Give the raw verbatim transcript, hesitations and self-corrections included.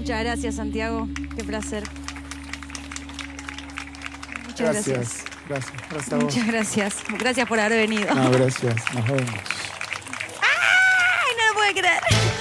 Muchas gracias, Santiago. Qué placer. Muchas gracias. Gracias, gracias. Gracias a vos. Muchas gracias. Gracias por haber venido. No, gracias. Nos vemos.